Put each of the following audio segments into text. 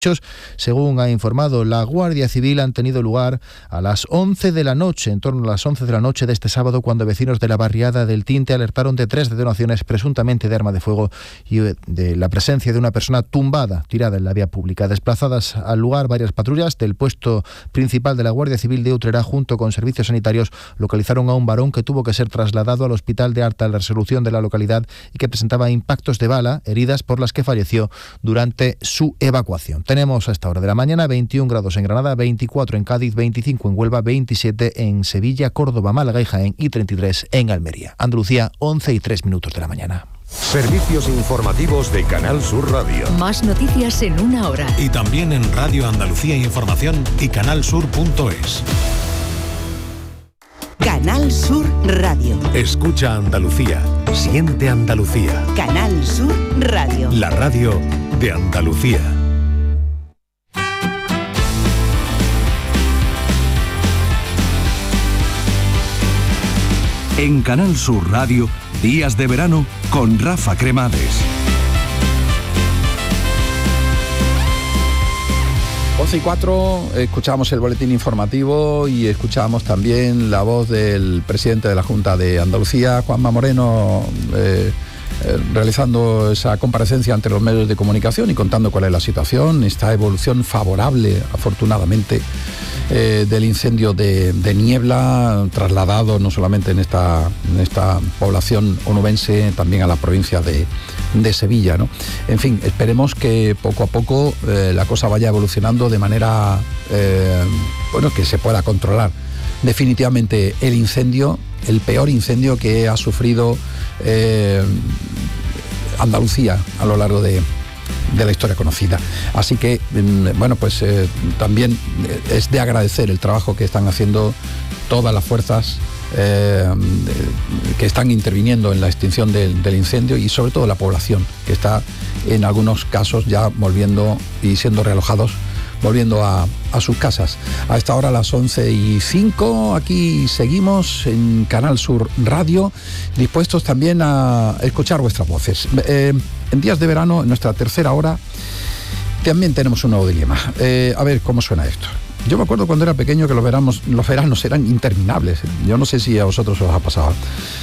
Según ha informado la Guardia Civil, han tenido lugar a las 11 de la noche, en torno a las 11 de la noche de este sábado, cuando vecinos de la barriada del Tinte alertaron de 3 detonaciones presuntamente de arma de fuego y de la presencia de una persona tirada en la vía pública. Desplazadas al lugar varias patrullas del puesto principal de la Guardia Civil de Utrera, junto con servicios sanitarios, localizaron a un varón que tuvo que ser trasladado al hospital de alta resolución de la localidad y que presentaba impactos de bala, heridas por las que falleció durante su evacuación. Tenemos a esta hora de la mañana 21 grados en Granada, 24 en Cádiz, 25 en Huelva, 27 en Sevilla, Córdoba, Málaga y Jaén y 33 en Almería. Andalucía, 11:03 de la mañana. Servicios informativos de Canal Sur Radio. Más noticias en una hora. Y también en Radio Andalucía Información y canalsur.es. Canal Sur Radio. Escucha Andalucía. Siente Andalucía. Canal Sur Radio. La radio de Andalucía. En Canal Sur Radio, Días de Verano con Rafa Cremades. 11:04, escuchamos el boletín informativo y escuchamos también la voz del presidente de la Junta de Andalucía, Juanma Moreno, realizando esa comparecencia ante los medios de comunicación y contando cuál es la situación, esta evolución favorable, afortunadamente, del incendio de Niebla, trasladado no solamente en esta población onubense, también a la provincia de Sevilla, ¿no? En fin, esperemos que poco a poco la cosa vaya evolucionando de manera que se pueda controlar definitivamente el incendio, el peor incendio que ha sufrido Andalucía a lo largo de la historia conocida. Así que, también es de agradecer el trabajo que están haciendo todas las fuerzas que están interviniendo en la extinción del incendio y sobre todo la población, que está en algunos casos ya volviendo y siendo realojados, volviendo a sus casas. A esta hora, a las 11:05, aquí seguimos en Canal Sur Radio, dispuestos también a escuchar vuestras voces. En Días de Verano, en nuestra tercera hora, también tenemos un nuevo dilema. A ver cómo suena esto. Yo me acuerdo cuando era pequeño que los veranos eran interminables. Yo no sé si a vosotros os ha pasado.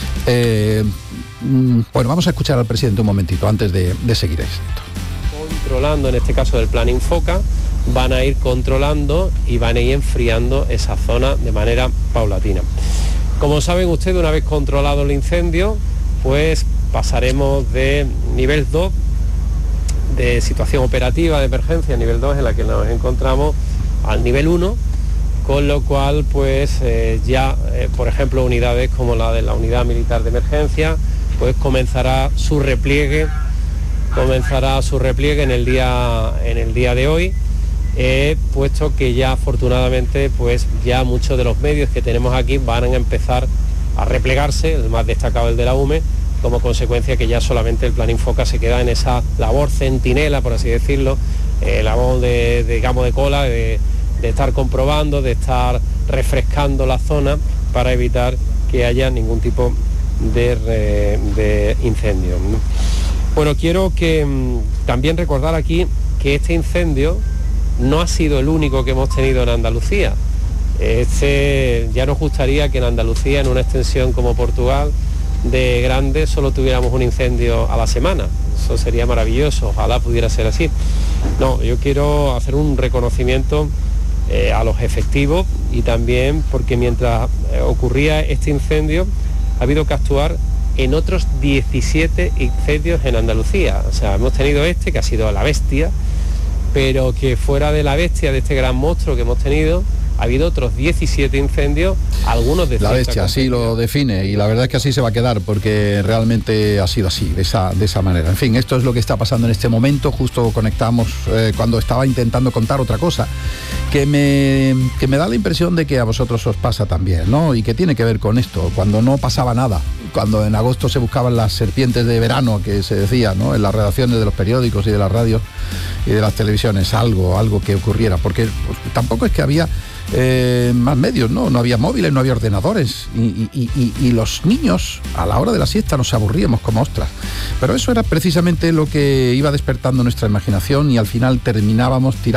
Vamos a escuchar al presidente un momentito antes de seguir esto. Controlando, en este caso del plan Infoca, van a ir controlando y van a ir enfriando esa zona de manera paulatina. Como saben ustedes, una vez controlado el incendio, pues pasaremos de nivel 2, de situación operativa de emergencia, nivel 2 en la que nos encontramos, al nivel 1, con lo cual pues por ejemplo, unidades como la de la Unidad Militar de Emergencia, pues comenzará su repliegue en el día de hoy, puesto que ya afortunadamente pues ya muchos de los medios que tenemos aquí van a empezar a replegarse, el más destacado el de la UME, como consecuencia que ya solamente el plan Infoca se queda en esa labor centinela, por así decirlo, labor de cola, de estar comprobando, de estar refrescando la zona para evitar que haya ningún tipo de incendio, ¿no? Bueno, quiero que también recordar aquí que este incendio no ha sido el único que hemos tenido en Andalucía. Ya nos gustaría que en Andalucía, en una extensión como Portugal de grande, solo tuviéramos un incendio a la semana. Eso sería maravilloso, ojalá pudiera ser así. No, yo quiero hacer un reconocimiento a los efectivos y también porque mientras ocurría este incendio ha habido que actuar en otros 17 incendios en Andalucía. O sea, hemos tenido este que ha sido la bestia, pero que fuera de la bestia, de este gran monstruo que hemos tenido, ha habido otros 17 incendios, algunos de la bestia, así lo define, y la verdad es que así se va a quedar, porque realmente ha sido así, de esa manera. En fin, esto es lo que está pasando en este momento. Justo conectamos cuando estaba intentando contar otra cosa, que me da la impresión de que a vosotros os pasa también, ¿no? Y que tiene que ver con esto, cuando no pasaba nada, cuando en agosto se buscaban las serpientes de verano, que se decía, ¿no?, en las redacciones de los periódicos y de las radios y de las televisiones, algo que ocurriera, porque pues, tampoco es que había más medios, no había móviles móviles, no había ordenadores y los niños a la hora de la siesta nos aburríamos como ostras. Pero eso era precisamente lo que iba despertando nuestra imaginación y al final terminábamos tirando